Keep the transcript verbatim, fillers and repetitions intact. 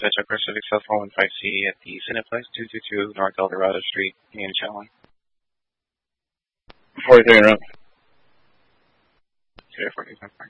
at Chuck Pacific South four one five C at the Cineplex, two two two North Eldorado Street in Chalon. Before you turn around. two forty-five.